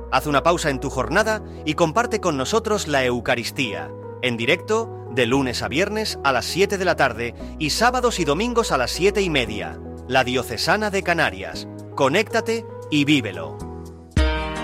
Haz una pausa en tu jornada y comparte con nosotros la Eucaristía, en directo, de lunes a viernes a las 7 de la tarde y sábados y domingos a las 7:30. La Diocesana de Canarias. Conéctate y vívelo.